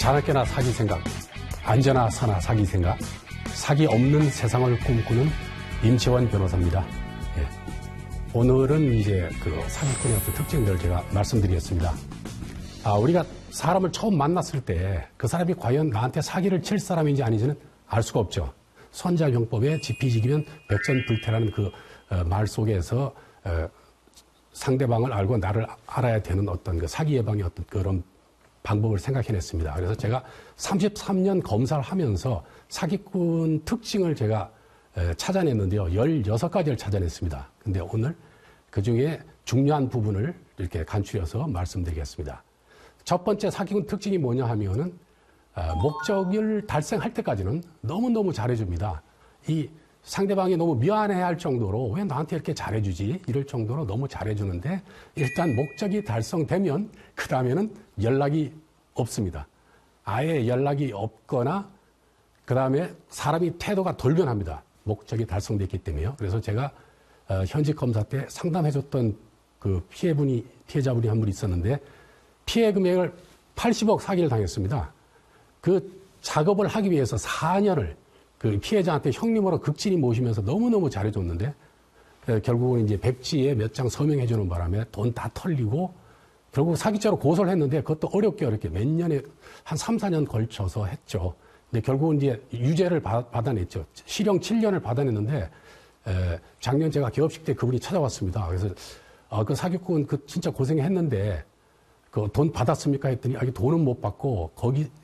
자나깨나 사기 생각, 안전하 사나 사기 생각, 사기 없는 세상을 꿈꾸는 임채원 변호사입니다. 예. 오늘은 이제 그 사기꾼의 어떤 특징들을 제가 말씀드리겠습니다. 우리가 사람을 처음 만났을 때 그 사람이 과연 나한테 사기를 칠 사람인지 아닌지는 알 수가 없죠. 선자병법에 지피지기면 백전불태라는 그 말 속에서 상대방을 알고 나를 알아야 되는 어떤 그 사기 예방의 어떤 그런 방법을 생각해냈습니다. 그래서 제가 33년 검사를 하면서 사기꾼 특징을 제가 찾아냈는데요. 16가지를 찾아냈습니다. 근데 오늘 그 중에 중요한 부분을 이렇게 간추려서 말씀드리겠습니다. 첫 번째 사기꾼 특징이 뭐냐 하면은 목적을 달성할 때까지는 너무너무 잘해줍니다. 이 상대방이 너무 미안해할 정도로 왜 나한테 이렇게 잘해주지? 이럴 정도로 너무 잘해주는데 일단 목적이 달성되면 그 다음에는 연락이 없습니다. 아예 연락이 없거나 그 다음에 사람이 태도가 돌변합니다. 목적이 달성됐기 때문에요. 그래서 제가 현직 검사 때 상담해줬던 그 피해자분이 한 분 있었는데 피해 금액을 80억 사기를 당했습니다. 그 작업을 하기 위해서 4년을 그 피해자한테 형님으로 극진히 모시면서 너무너무 잘해줬는데 결국은 이제 백지에 몇 장 서명해주는 바람에 돈 다 털리고 결국 사기죄로 고소를 했는데 그것도 어렵게 몇 년에 한 3, 4년 걸쳐서 했죠. 근데 결국은 이제 유죄를 받아냈죠. 실형 7년을 받아냈는데 작년 제가 개업식 때 그분이 찾아왔습니다. 그래서 그 사기꾼 그 진짜 고생했는데 그 돈 받았습니까? 했더니 돈은 못 받고 거기